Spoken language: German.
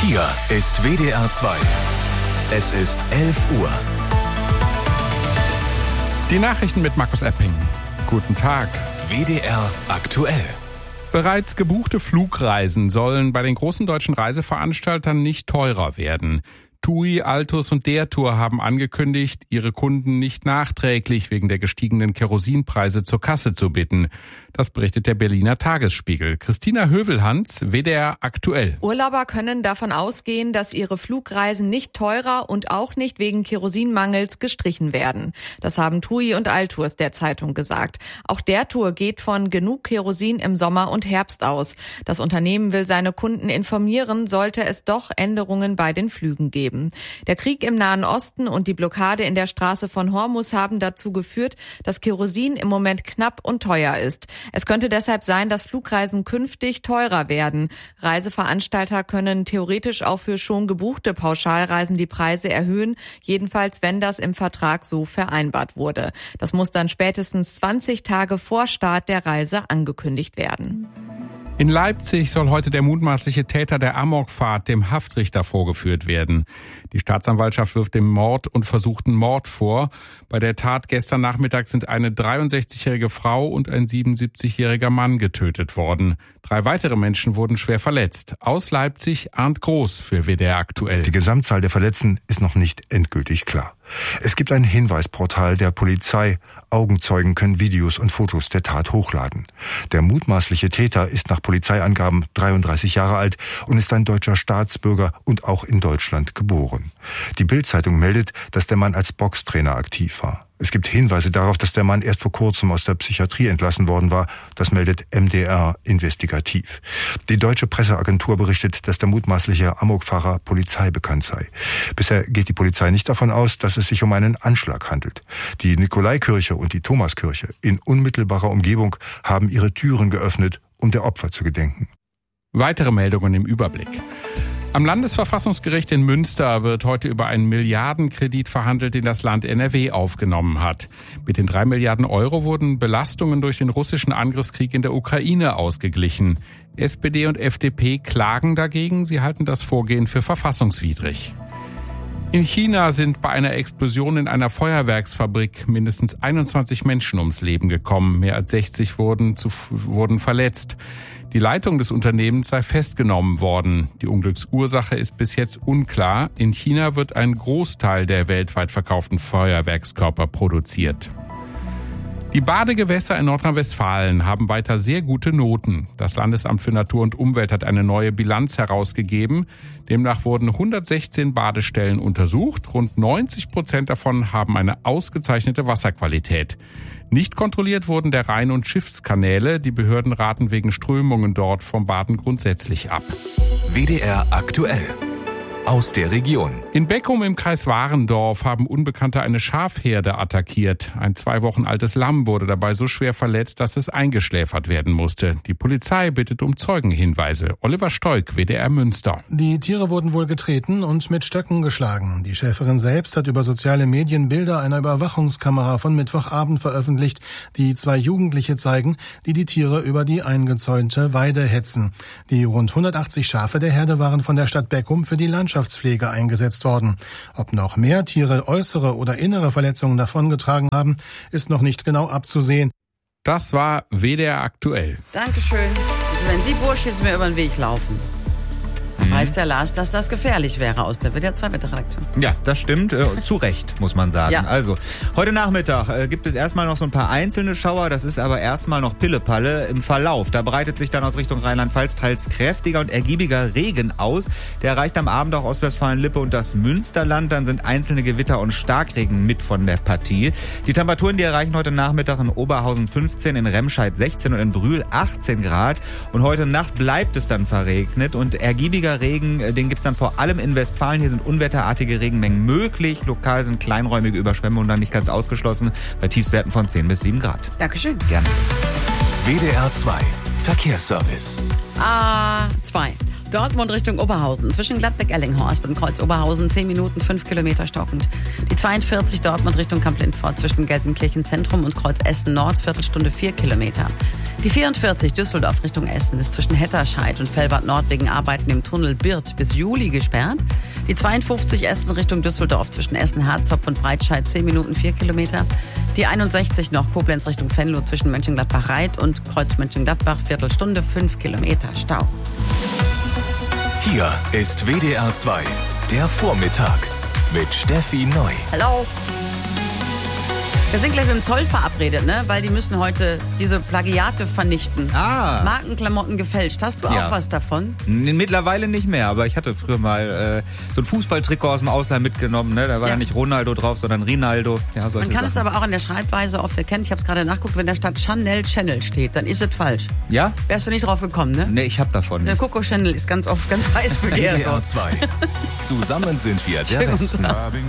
Hier ist WDR 2. Es ist 11 Uhr. Die Nachrichten mit Markus Epping. Guten Tag. WDR aktuell. Bereits gebuchte Flugreisen sollen bei den großen deutschen Reiseveranstaltern nicht teurer werden. TUI, Altus und Der Tour haben angekündigt, ihre Kunden nicht nachträglich wegen der gestiegenen Kerosinpreise zur Kasse zu bitten. Das berichtet der Berliner Tagesspiegel. Christina Hövelhans, WDR aktuell. Urlauber können davon ausgehen, dass ihre Flugreisen nicht teurer und auch nicht wegen Kerosinmangels gestrichen werden. Das haben TUI und Altus der Zeitung gesagt. Auch Der Tour geht von genug Kerosin im Sommer und Herbst aus. Das Unternehmen will seine Kunden informieren, sollte es doch Änderungen bei den Flügen geben. Der Krieg im Nahen Osten und die Blockade in der Straße von Hormuz haben dazu geführt, dass Kerosin im Moment knapp und teuer ist. Es könnte deshalb sein, dass Flugreisen künftig teurer werden. Reiseveranstalter können theoretisch auch für schon gebuchte Pauschalreisen die Preise erhöhen, jedenfalls wenn das im Vertrag so vereinbart wurde. Das muss dann spätestens 20 Tage vor Start der Reise angekündigt werden. In Leipzig soll heute der mutmaßliche Täter der Amokfahrt dem Haftrichter vorgeführt werden. Die Staatsanwaltschaft wirft dem Mord und versuchten Mord vor. Bei der Tat gestern Nachmittag sind eine 63-jährige Frau und ein 77-jähriger Mann getötet worden. 3 weitere Menschen wurden schwer verletzt. Aus Leipzig Arndt Groß für WDR aktuell. Die Gesamtzahl der Verletzten ist noch nicht endgültig klar. Es gibt ein Hinweisportal der Polizei. Augenzeugen können Videos und Fotos der Tat hochladen. Der mutmaßliche Täter ist nach Polizeiangaben 33 Jahre alt und ist ein deutscher Staatsbürger und auch in Deutschland geboren. Die Bild-Zeitung meldet, dass der Mann als Boxtrainer aktiv war. Es gibt Hinweise darauf, dass der Mann erst vor kurzem aus der Psychiatrie entlassen worden war. Das meldet MDR investigativ. Die deutsche Presseagentur berichtet, dass der mutmaßliche Amokfahrer polizeibekannt sei. Bisher geht die Polizei nicht davon aus, dass es sich um einen Anschlag handelt. Die Nikolaikirche und die Thomaskirche in unmittelbarer Umgebung haben ihre Türen geöffnet, um der Opfer zu gedenken. Weitere Meldungen im Überblick. Am Landesverfassungsgericht in Münster wird heute über einen Milliardenkredit verhandelt, den das Land NRW aufgenommen hat. Mit den 3 Milliarden Euro wurden Belastungen durch den russischen Angriffskrieg in der Ukraine ausgeglichen. SPD und FDP klagen dagegen. Sie halten das Vorgehen für verfassungswidrig. In China sind bei einer Explosion in einer Feuerwerksfabrik mindestens 21 Menschen ums Leben gekommen. Mehr als 60 wurden verletzt. Die Leitung des Unternehmens sei festgenommen worden. Die Unglücksursache ist bis jetzt unklar. In China wird ein Großteil der weltweit verkauften Feuerwerkskörper produziert. Die Badegewässer in Nordrhein-Westfalen haben weiter sehr gute Noten. Das Landesamt für Natur und Umwelt hat eine neue Bilanz herausgegeben. Demnach wurden 116 Badestellen untersucht. Rund 90% davon haben eine ausgezeichnete Wasserqualität. Nicht kontrolliert wurden der Rhein- und Schiffskanäle. Die Behörden raten wegen Strömungen dort vom Baden grundsätzlich ab. WDR aktuell. Aus der Region. In Beckum im Kreis Warendorf haben Unbekannte eine Schafherde attackiert. Ein 2 Wochen altes Lamm wurde dabei so schwer verletzt, dass es eingeschläfert werden musste. Die Polizei bittet um Zeugenhinweise. Oliver Stoik, WDR Münster. Die Tiere wurden wohl getreten und mit Stöcken geschlagen. Die Schäferin selbst hat über soziale Medien Bilder einer Überwachungskamera von Mittwochabend veröffentlicht, die 2 Jugendliche zeigen, die die Tiere über die eingezäunte Weide hetzen. Die rund 180 Schafe der Herde waren von der Stadt Beckum für die Landschaftspflege eingesetzt worden. Ob noch mehr Tiere äußere oder innere Verletzungen davongetragen haben, ist noch nicht genau abzusehen. Das war WDR aktuell. Dankeschön. Also wenn die Burschis mir über den Weg laufen, dann weiß der Lars, dass das gefährlich wäre aus der WDR 2 Wetterredaktion. Ja, das stimmt. Zu Recht, muss man sagen. Ja. Also, heute Nachmittag gibt es erstmal noch so ein paar einzelne Schauer. Das ist aber erstmal noch Pillepalle im Verlauf. Da breitet sich dann aus Richtung Rheinland-Pfalz teils kräftiger und ergiebiger Regen aus. Der erreicht am Abend auch Ostwestfalen-Lippe und das Münsterland. Dann sind einzelne Gewitter und Starkregen mit von der Partie. Die Temperaturen, die erreichen heute Nachmittag in Oberhausen 15, in Remscheid 16 und in Brühl 18 Grad. Und heute Nacht bleibt es dann verregnet und ergiebiger Regen, den gibt's dann vor allem in Westfalen. Hier sind unwetterartige Regenmengen möglich. Lokal sind kleinräumige Überschwemmungen dann nicht ganz ausgeschlossen. Bei Tiefstwerten von 10 bis 7 Grad. Dankeschön. Gerne. WDR 2 Verkehrsservice. A2. Dortmund Richtung Oberhausen. Zwischen Gladbeck-Ellinghorst und Kreuz-Oberhausen 10 Minuten, 5 Kilometer stockend. Die 42 Dortmund Richtung Kamp-Lindfort zwischen Gelsenkirchen Zentrum und Kreuz Essen Nord, Viertelstunde 4 Kilometer. Die 44 Düsseldorf Richtung Essen ist zwischen Hetterscheid und Fellbad Nord wegen Arbeiten im Tunnel Birth bis Juli gesperrt. Die 52 Essen Richtung Düsseldorf zwischen Essen-Harzopf und Breitscheid 10 Minuten 4 Kilometer. Die 61 noch Koblenz Richtung Venlo zwischen Mönchengladbach-Reit und Kreuz Mönchengladbach Viertelstunde 5 Kilometer Stau. Hier ist WDR 2, der Vormittag mit Steffi Neu. Hallo. Wir sind gleich mit dem Zoll verabredet, ne? Weil die müssen heute diese Plagiate vernichten. Markenklamotten gefälscht. Hast du auch was davon? Mittlerweile nicht mehr, aber ich hatte früher mal so ein Fußballtrikot aus dem Ausland mitgenommen. Ne? Da war ja nicht Ronaldo drauf, sondern Rinaldo. Ja, man kann es aber auch an der Schreibweise oft erkennen. Ich habe es gerade nachgeguckt, wenn da statt Chanel Channel steht, dann ist es falsch. Ja? Wärst du nicht drauf gekommen, ne? Nee, ich habe davon nichts. Der Coco Chanel ist ganz oft ganz heiß begehrt. WDR 2. Zusammen sind wir der Westen.